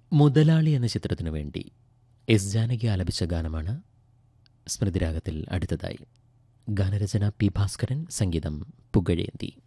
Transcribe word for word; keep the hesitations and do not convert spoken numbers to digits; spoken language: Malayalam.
മുതലാളി എന്ന ചിത്രത്തിനു വേണ്ടി എസ് ജാനകി ആലപിച്ച ഗാനമാണ് സ്മൃതിരാഗത്തിൽ അടുത്തതായി. ഗാനരചന പി ഭാസ്കരൻ, സംഗീതം പുകഴേന്തി.